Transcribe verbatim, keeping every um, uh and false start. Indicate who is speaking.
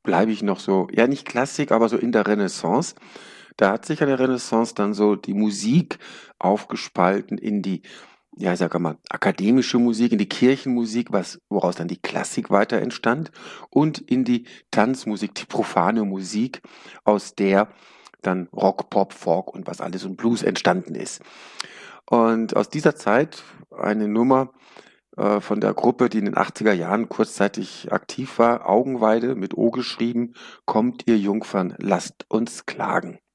Speaker 1: bleibe ich noch so, ja nicht Klassik, aber so in der Renaissance. Da hat sich an der Renaissance dann so die Musik aufgespalten in die, ja, ich sag mal, akademische Musik, in die Kirchenmusik, was, woraus dann die Klassik weiter entstand, und in die Tanzmusik, die profane Musik, aus der dann Rock, Pop, Folk und was alles und Blues entstanden ist. Und aus dieser Zeit eine Nummer äh, von der Gruppe, die in den achtziger Jahren kurzzeitig aktiv war, Augenweide mit O geschrieben, kommt ihr Jungfern, lasst uns klagen.